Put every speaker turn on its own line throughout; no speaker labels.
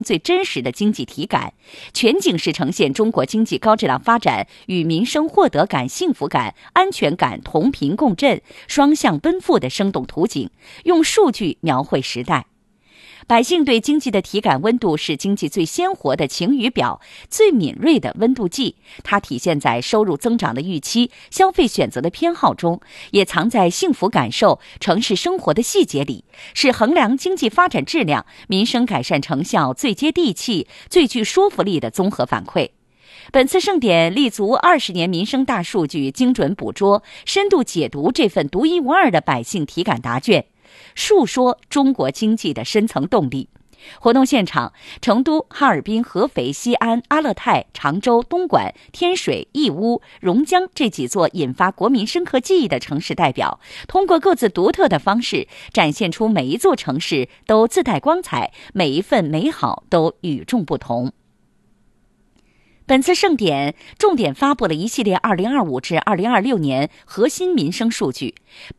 最真实的经济体感，全景式呈现中国经济高质量发展与民生获得感、幸福感、安全感同频共振、双向奔赴的生动图景，用数据描绘时代。百姓对经济的体感温度是经济最鲜活的晴雨表，最敏锐的温度计。它体现在收入增长的预期、消费选择的偏好中，也藏在幸福感受、城市生活的细节里，是衡量经济发展质量、民生改善成效最接地气、最具说服力的综合反馈。本次盛典立足20年民生大数据，精准捕捉、深度解读这份独一无二的百姓体感答卷，述说中国经济的深层动力。活动现场，成都、哈尔滨、合肥、西安、阿勒泰、常州、东莞、天水、义乌、榕江这几座引发国民深刻记忆的城市代表，通过各自独特的方式，展现出每一座城市都自带光彩，每一份美好都与众不同。本次盛典重点发布了一系列2025至2026年核心民生数据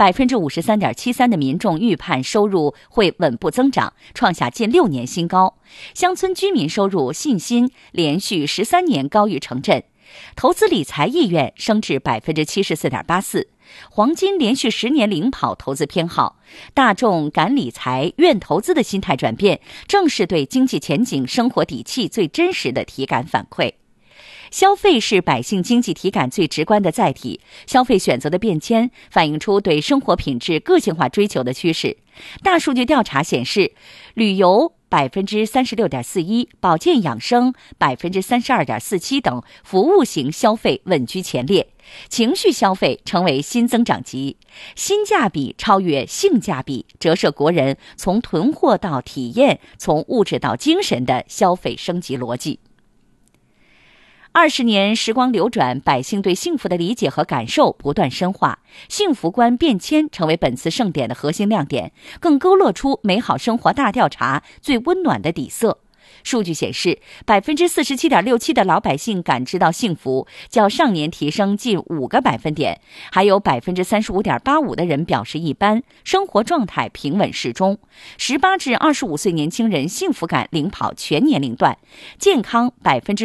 ，53.73%的民众预判收入会稳步增长，创下近6年新高。乡村居民收入信心连续13年高于城镇，投资理财意愿升至74.84%，黄金连续10年领跑投资偏好，大众敢理财、愿投资的心态转变，正是对经济前景、生活底气最真实的体感反馈。消费是百姓经济体感最直观的载体，消费选择的变迁反映出对生活品质个性化追求的趋势。大数据调查显示，旅游36.41%，保健养生32.47%等服务型消费稳居前列，情绪消费成为新增长极，性价比超越性价比，折射国人从囤货到体验、从物质到精神的消费升级逻辑。20年时光流转，百姓对幸福的理解和感受不断深化，幸福观变迁成为本次盛典的核心亮点，更勾勒出美好生活大调查最温暖的底色。数据显示，47.67%的老百姓感知到幸福，较上年提升近5个百分点，还有35.85%的人表示一般，生活状态平稳适中。18至25岁年轻人幸福感领跑全年龄段，健康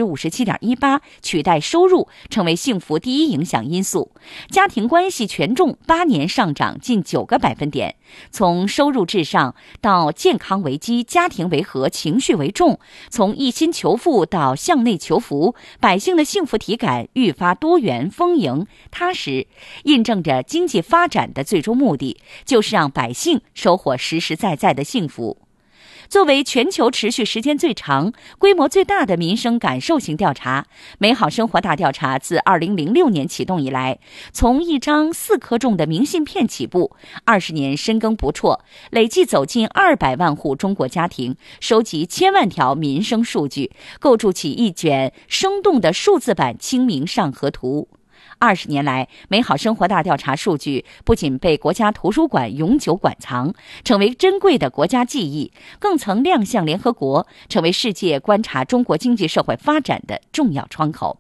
57.18%取代收入成为幸福第一影响因素。家庭关系权重8年上涨近9个百分点，从收入至上到健康为基、家庭为和、情绪为重，从一心求富到向内求福，百姓的幸福体感愈发多元、丰盈、踏实，印证着经济发展的最终目的就是让百姓收获实实在在的幸福。作为全球持续时间最长、规模最大的民生感受型调查，美好生活大调查自2006年启动以来，从一张4克重的明信片起步，20年深耕不辍，累计走进200万户中国家庭，收集1000万条民生数据，构筑起一卷生动的数字版清明上河图。20年来，美好生活大调查数据不仅被国家图书馆永久馆藏，成为珍贵的国家记忆，更曾亮相联合国，成为世界观察中国经济社会发展的重要窗口。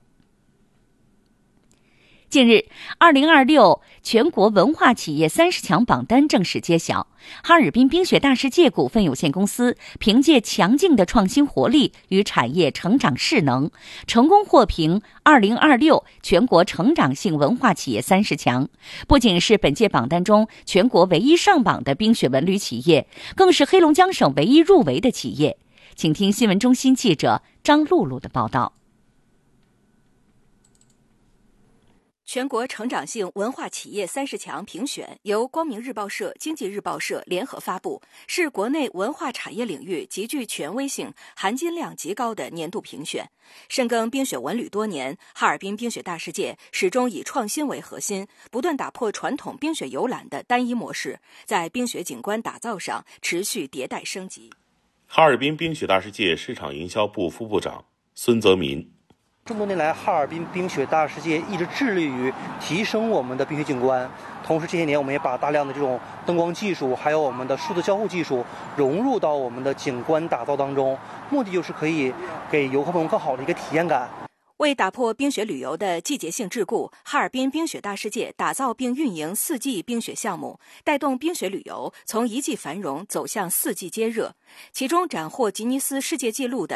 近日，2026全国文化企业30强榜单正式揭晓。哈尔滨冰雪大世界股份有限公司凭借强劲的创新活力与产业成长势能，成功获评2026全国成长性文化企业30强。不仅是本届榜单中全国唯一上榜的冰雪文旅企业，更是黑龙江省唯一入围的企业。请听新闻中心记者张露露的报道。
全国成长性文化企业30强评选由光明日报社、经济日报社联合发布，是国内文化产业领域极具权威性、含金量极高的年度评选。深耕冰雪文旅多年，哈尔滨冰雪大世界始终以创新为核心，不断打破传统冰雪游览的单一模式，在冰雪景观打造上持续迭代升级。
哈尔滨冰雪大世界市场营销部副部长孙泽民。
这么多年来，哈尔滨冰雪大世界一直致力于提升我们的冰雪景观，同时这些年我们也把大量的这种灯光技术还有我们的数字交互技术融入到我们的景观打造当中，目的就是可以给游客们更好的一个体验感。
为打破冰雪旅游的季节性桎梏，哈尔滨冰雪大世界打造并运营4季冰雪项目，带动冰雪旅游从一季繁荣走向4季皆热。其中斩获吉尼斯世界纪录的